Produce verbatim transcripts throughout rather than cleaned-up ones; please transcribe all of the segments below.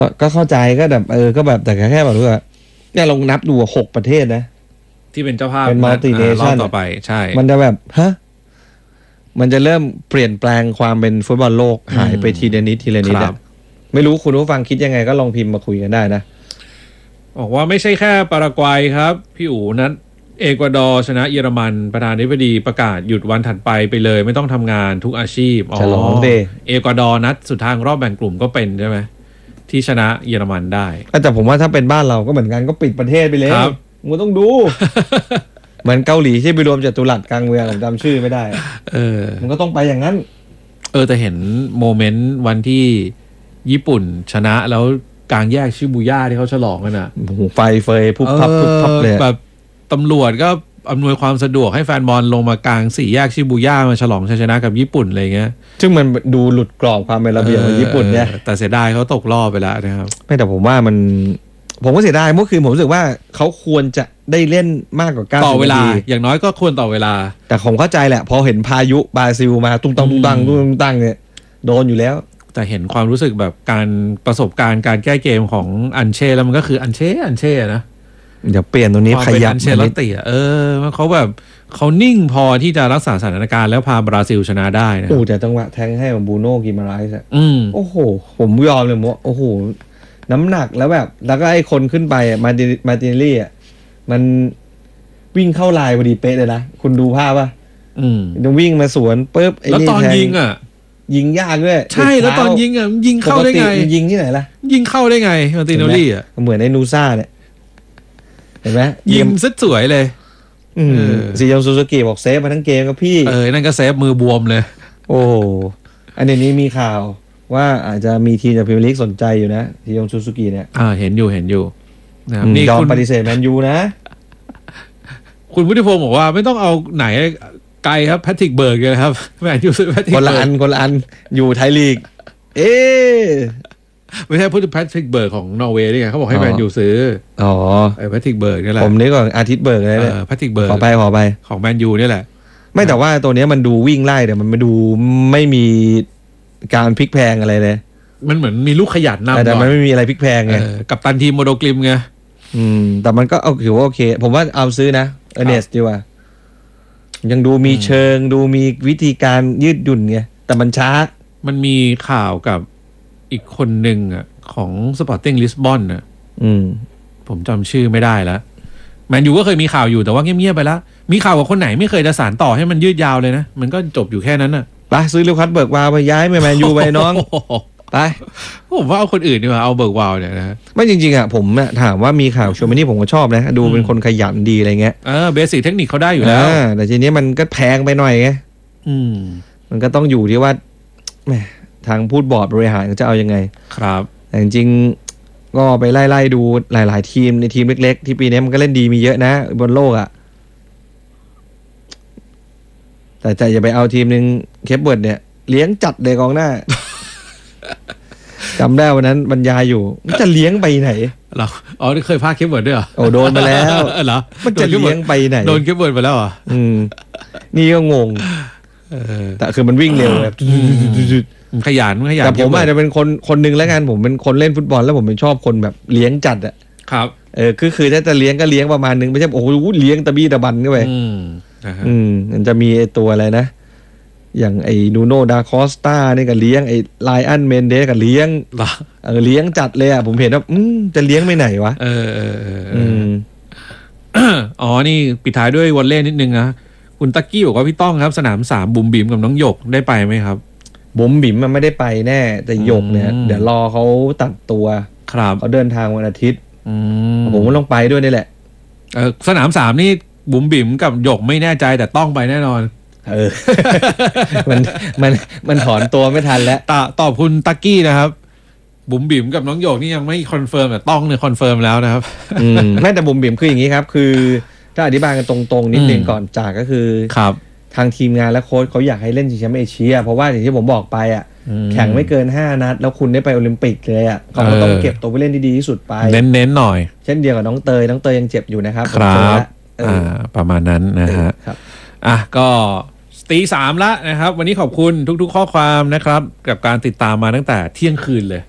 ก็ก็เข้าใจก็แบบเออก็แบบแต่แค่แบบว่าเนี่ยลองนับดูหกประเทศนะที่เป็นเจ้าภาพเป็น multi-nation รอบต่อไปใช่มันจะแบบฮะมันจะเริ่มเปลี่ยนแปลงความเป็นฟุตบอลโลกหายไปทีละนิดทีละนิดอะไม่รู้คุณผู้ฟังคิดยังไงก็ลองพิมพ์มาคุยกันได้นะบอกว่าไม่ใช่แค่ปารากวัยครับพี่อู๋นัดเอกวาดอร์ชนะเยอรมันประธานาธิบดีประกาศหยุดวันถัดไปไปเลยไม่ต้องทำงานทุกอาชีพฉลองเดเอกวาดอร์นัดสุดท้ายรอบแบ่งกลุ่มก็เป็นใช่ไหมที่ชนะเยอรมันได้แต่ผมว่าถ้าเป็นบ้านเราก็เหมือนกันก็ปิดประเทศไปเลยมึงต้องดู เหมือนเกาหลีที่ไปรวมจัตุรัสกลางเมืองผมจำชื่อไม่ได้เออมันก็ต้องไปอย่างนั้นเออแต่เห็นโมเมนต์วันที่ญี่ปุ่นชนะแล้วกลางแยกชิบูย่าที่เขาฉลองกันอ่ะไฟเฟยพุบพับพุบพับเลยแบบตำรวจก็อำนวยความสะดวกให้แฟนบอลลงมากลางสี่แยกชิบูย่ามาฉลองชัยชนะกับญี่ปุ่นอะไรเงี้ยซึ่งมันดูหลุดกรอบความเป็นระเบียบของญี่ปุ่นเนี่ยแต่เสียดายเขาตกรอบไปแล้วนะครับไม่แต่ผมว่ามันผมก็เสียดายเมื่อคืนผมรู้สึกว่าเขาควรจะได้เล่นมากกว่าเก้าสิบต่อเวลาอย่างน้อยก็ควรต่อเวลาแต่ผมเข้าใจแหละพอเห็นพายุบราซิลมาตุ้งตังตุ้งตังตุ้งตังเนี่ยโดนอยู่แล้วแต่เห็นความรู้สึกแบบการประสบการณ์การแก้เกมของอันเช่แล้วมันก็คืออันเช่อันเช่นะเดี๋ยวเปลี่ยนตรงนี้ขยับอันเช่ลติเออเขาแบบเขานิ่งพอที่จะรักษาสถานการณ์แล้วพาบราซิลชนะได้นะโอ้แต่จังหวะแทงให้ของบูโน่กิมาไรส์อ่ะโอ้โหผมยอมเลยว่าโอ้โหน้ำหนักแล้วแบบแล้วก็ไอ้คนขึ้นไปอ่ะมาดิมาตินลี่อ่ะมันวิ่งเข้าลายพอดีเป๊ะเลยนะคุณดูภาพป่ะอืมต้องวิ่งมาสวนปุ๊บไอ้นี่แล้วตอนยิงอ่ะยิงยากด้วยใช่แล้วตอนยิงอ่ะยิงเข้าได้ไงยิงที่ไหนล่ะยิงเข้าได้ไงมาตินลี่อ่ะเหมือนไอ้นูซ่าเนี่ยเห็นไหมยิงซะสวยเลยซียองซูซูกิบอกเซฟมาทั้งเกมกับพี่เออนั่นก็เซฟมือบวมเลยโอ้อันนี้มีข่าวว่าอาจจะมีทีมจากพรีเมียร์ลีกสนใจอยู่นะซียองซูซูกิเนี่ยอ่าเห็นอยู่เห็นอยู่นะครับนี่ยอมปฏิเสธแมนยูนะคุณวุฒิพงศ์บอกว่าไม่ต้องเอาไหนไกลครับแพทริกเบิร์กเลยครับแมนยูซื้อแพทริกคนละอันคนละอันอยู่ไทยลีกเอ๊ไม่ใช่พูดถึงแพทริกเบิร์กของนอร์เวย์นี่ไงเขาบอกให้แมนยูซื้ออ๋อไอ้แพทริกเบิร์กนี่แหละผมนึกว่าอาทิตย์เบิร์กเลยเออแพทริกเบิร์กขอไปขอไปของแมนยูนี่แหละไม่แต่ว่าตัวนี้มันดูวิ่งไล่แต่มันไม่ดูไม่มีการพลิกแพงอะไรเลยมันเหมือนมีลูกขยันนำแต่มันไม่มีอะไรพลิกแพงไงกับตันทีมโมโดกลิมไงอืมแต่มันก็เอาถือว่าโอเคผมว่าเอาซื้อนะเอเนสดีกว่ายังดูมีเชิงดูมีวิธีการยืดหยุ่นไงแต่มันช้ามันมีข่าวกับอีกคนหนึ่งอ่ะของสปอร์ติ้งลิสบอนอ่ะอืมผมจำชื่อไม่ได้แล้วแมนยูก็เคยมีข่าวอยู่แต่ว่าเงียบๆไปแล้วมีข่าวกับคนไหนไม่เคยจะสานต่อให้มันยืดยาวเลยนะมันก็จบอยู่แค่นั้นน่ะไปซื้อลิวคัสเบิร์กวาวไปย้ายแมนยูไปน้องไปผมว่าเอาคนอื่นดีกว่าเอาเบิร์กวาวเนี่ยนะไม่จริงๆอ่ะผมถามว่ามีข่าวโชว์มานี่ผมก็ชอบนะดูเป็นคนขยันดีอะไรเงี้ยเออเบสิกเทคนิคเขาได้อยู่แล้วแต่ทีนี้มันก็แพงไปหน่อยไงอืมมันก็ต้องอยู่ที่ว่าแหมทางพูดบอร์ดบริหารจะเอายังไงครับแต่จริงๆก็ไปไล่ๆดูหลายๆทีมในทีมเล็กๆที่ปีนี้มันก็เล่นดีมีเยอะนะบนโลกอ่ะแต่ใจอย่าไปเอาทีมหนึ่งเคปเบิร์ดเนี่ยเลี้ยงจัดเลยกองหน้าจำได้วันนั้นบรรยายอยู่มันจะเลี้ยงไปไหนเราอ๋อเคยพาเคปเบิร์ดด้วยเหรอโอ้โดนมาแล้วเหรอมันจะเลี้ยงไปไหนโดนเคปเบิร์ดไปแล้วเหรออืมนี่ก็งงแต่คือมันวิ่งเร็วแบบขยันขยันแต่ผมอาจจะเป็นคนคนนึงแล้วกันผมเป็นคนเล่นฟุตบอลแล้วผมเป็นชอบคนแบบเลี้ยงจัดอ่ะครับเออคือคือถ้าจะเลี้ยงก็เลี้ยงประมาณนึงไม่ใช่โอ้โหเลี้ยงตะบี้ตะบันเข้าไปอืมอืมมันจะมีไอตัวอะไรนะอย่างไอ้นูโนดาคอสตานี่ก็เลี้ยงไอ้ไลออนเมนเดสก็เลี้ยงเออเลี้ยงจัดเลยอ่ะผมเห็นว่าอืมจะเลี้ยงไปไหนวะเออเอออืมอ๋อนี่ปิดท้ายด้วยวอลเล่นิดนึงนะคุณตั๊กกี้บอกว่าพี่ต้องครับสนามสามบุ๋มบิ๋มกับน้องหยกได้ไปไหมครับบุ๋มบิ๋มมันไม่ได้ไปแน่แต่หยกเนี่ยเดี๋ยวรอเขาตัดตัวครับเขาเดินทางวันอาทิตย์ผมก็ต้องไปด้วยนี่แหละเออสนามสามนี่บุ๋มบิ๋มกับหยกไม่แน่ใจแต่ต้องไปแน่นอนเออมันมันมันถอนตัวไม่ทันแล้วตาตอบคุณตั๊กกี้นะครับบุ๋มบิ๋มกับน้องหยกนี่ยังไม่คอนเฟิร์มแต่ต้องเนี่ยคอนเฟิร์มแล้วนะครับอืมไม่แต่บุ๋มบิ๋มคืออย่างนี้ครับคือถ้าอธิบายกันตรงๆนิดนึงก่อนจากก็คือครับทางทีมงานและโค้ชเขาอยากให้เล่นชิงแชมป์เอเชียเพราะว่าอย่างที่ผมบอกไปอ่ะแข่งไม่เกินห้านัดแล้วคุณได้ไปโอลิมปิกเลยอ่ะเขาก็ต้องเก็บตัวไปเล่นที่ดีที่สุดไปเน้นๆหน่อยเช่นเดียวกับน้องเตยน้องเตยยังเจ็บอยู่นะครับครับอ่าประมาณนั้นนะฮะอ่ะก็ตีสามละนะครับวันนี้ขอบคุณทุกๆข้อความนะครับกับการติดตามมาตั้งแต่เที่ยงคืนเลยจ้ะ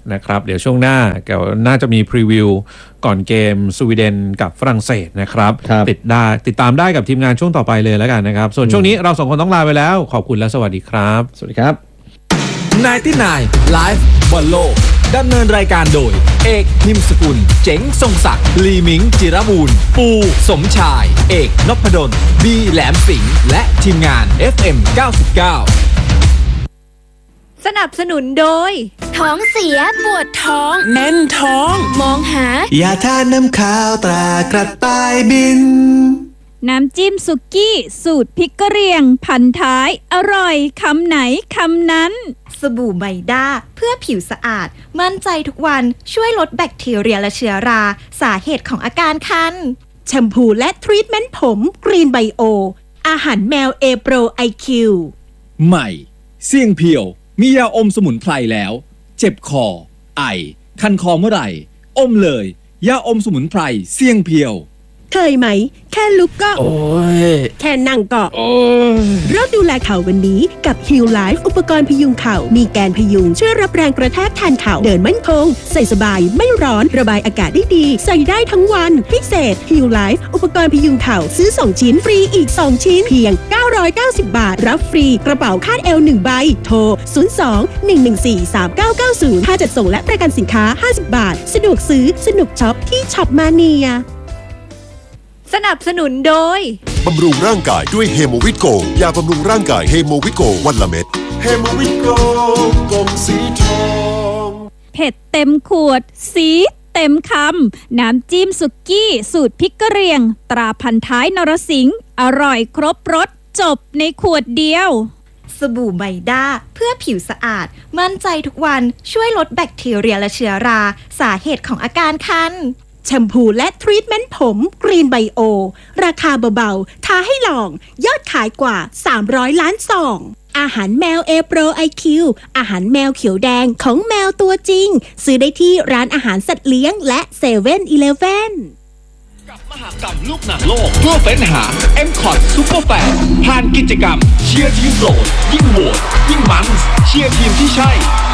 นะครับเดี๋ยวช่วงหน้าเดี๋ยวน่าจะมีพรีวิวก่อนเกมสวีเดนกับฝรั่งเศสนะครับติดได้ติดตามได้กับทีมงานช่วงต่อไปเลยแล้วกันนะครับส่วนช่วงนี้เราสองคนต้องลาไปแล้วขอบคุณและสวัสดีครับสวัสดีครับไนน์ตี้ไนน์ Live บอลโลกดำเนินรายการโดยเอกนิมสกุลเจ๋งทรงศักดิ์ลีมิงจิรบูรณ์ปูสมชายเอกนพดลบีแหลมสิงห์และทีมงาน เอฟ เอ็ม เก้าสิบเก้าสนับสนุนโดยท้องเสียปวดท้องแน่นท้องมองหายาทาน้ำขาวตรากระต่ายบินน้ำจิ้มสุกี้สูตรพริกกะเหรี่ยงพันท้ายอร่อยคำไหนคำนั้นสบู่ไมด้าเพื่อผิวสะอาดมั่นใจทุกวันช่วยลดแบคทีเรียและเชื้อราสาเหตุของอาการคันแชมพูและทรีทเมนต์ผมกรีนไบโออาหารแมวเอโปรไอคิวใหม่เสี่ยงเพียวมียาอมสมุนไพรแล้วเจ็บคอไอคันคอเมื่อไหร่อมเลยยาอมสมุนไพรเสี่ยงเพียวเคยไหมแค่ลุกก็โอ้ยแค่นั่งก็โอ้ยเริ่มดูแลเข่าวันนี้กับ Heal Life อุปกรณ์พยุงเข่ามีแกนพยุงช่วยรับแรงกระแทกแทนเข่าเดินมั่นคงใส่สบายไม่ร้อนระบายอากาศได้ดีใส่ได้ทั้งวันพิเศษ Heal Life อุปกรณ์พยุงเข่าซื้อสองชิ้นฟรีอีกสองชิ้นเพียงเก้าร้อยเก้าสิบบาทรับฟรีกระเป๋าคาดเอวหนึ่งใบโทรศูนย์ สอง หนึ่ง หนึ่ง สี่ สาม เก้า เก้า ศูนย์ค่าจัดส่งและประกันสินค้าห้าสิบบาทสะดวกซื้อสนุกช็อปที่ช็อปมาเนียสนับสนุนโดยบำรุงร่างกายด้วยเฮโมวิตโกยาบำรุงร่างกายเฮโมวิตโกวันละเม็ดเฮโมวิตโกกลมสีทองเผ็ดเต็มขวดสีเต็มคำน้ำจิ้มสุกี้สูตรพริกกะเหรี่ยงตราพันท้ายนรสิงห์อร่อยครบรสจบในขวดเดียวสบู่ไมด้าเพื่อผิวสะอาดมั่นใจทุกวันช่วยลดแบคทีเรียและเชื้อราสาเหตุของอาการคันแชมพูและทรีทเมนต์ผมกรีนไบโอราคาเบาๆท้าให้ลองยอดขายกว่าสามร้อยล้านซองอาหารแมวเอโปรไอคิวอาหารแมวเขียวแดงของแมวตัวจริงซื้อได้ที่ร้านอาหารสัตว์เลี้ยงและเซเว่นอีเลฟเว่นกับมหกรรมลูกหนังโลกเพื่อเฟ้นหา เอ็ม คอท Super Fan ผ่านกิจกรรมเชียร์ทีมโปรดยิ่งโหวตยิ่งมันเชียร์ทีมที่ใช่